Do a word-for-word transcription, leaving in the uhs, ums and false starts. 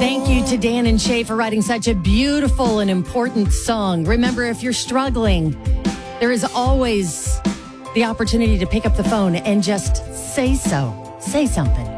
Thank you to Dan and Shay for writing such a beautiful and important song. Remember, if you're struggling, there is always the opportunity to pick up the phone and just say so. Say something.